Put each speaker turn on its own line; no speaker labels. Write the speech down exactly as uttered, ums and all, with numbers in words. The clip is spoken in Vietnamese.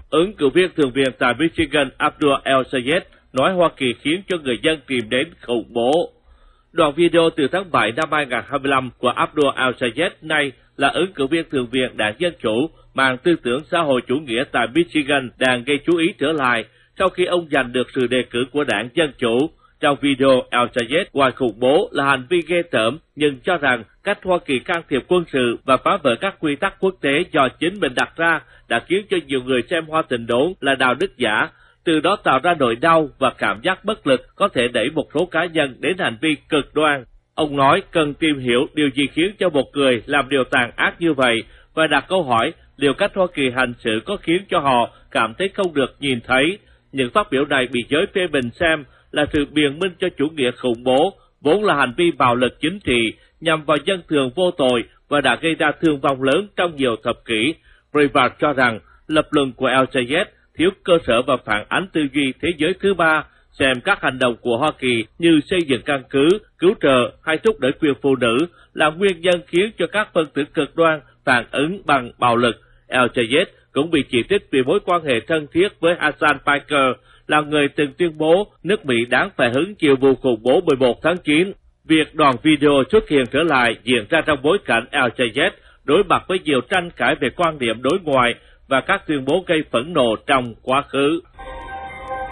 Ứng cử viên thượng viện tại Michigan Abdul El-Sayed nói Hoa Kỳ khiến cho người dân tìm đến khủng bố. Đoạn video từ tháng bảy năm hai nghìn không trăm hai mươi lăm của Abdul El-Sayed này là ứng cử viên thượng viện Đảng Dân Chủ mang tư tưởng xã hội chủ nghĩa tại Michigan đang gây chú ý trở lại sau khi ông giành được sự đề cử của Đảng Dân Chủ. Trong video, El-Sayed ngoài khủng bố là hành vi ghê tởm nhưng cho rằng cách Hoa Kỳ can thiệp quân sự và phá vỡ các quy tắc quốc tế do chính mình đặt ra đã khiến cho nhiều người xem Hoa Tình đốn là đạo đức giả, từ đó tạo ra nỗi đau và cảm giác bất lực có thể đẩy một số cá nhân đến hành vi cực đoan. Ông nói cần tìm hiểu điều gì khiến cho một người làm điều tàn ác như vậy và đặt câu hỏi liệu cách Hoa Kỳ hành xử có khiến cho họ cảm thấy không được nhìn thấy. Những phát biểu này bị giới phê bình xem là sự biện minh cho chủ nghĩa khủng bố, vốn là hành vi bạo lực chính trị nhằm vào dân thường vô tội và đã gây ra thương vong lớn trong nhiều thập kỷ. Breitbart cho rằng lập luận của El-Sayed thiếu cơ sở và phản ánh tư duy thế giới thứ ba, xem các hành động của Hoa Kỳ như xây dựng căn cứ, cứu trợ hay thúc đẩy quyền phụ nữ là nguyên nhân khiến cho các phân tử cực đoan phản ứng bằng bạo lực. El-Sayed cũng bị chỉ trích vì mối quan hệ thân thiết với Hassan Piker, là người từng tuyên bố nước Mỹ đáng phải hứng chịu vụ khủng bố mười một tháng chín. Việc đoạn video xuất hiện trở lại diễn ra trong bối cảnh El-Sayed đối mặt với nhiều tranh cãi về quan điểm đối ngoại và các tuyên bố gây phẫn nộ trong quá khứ.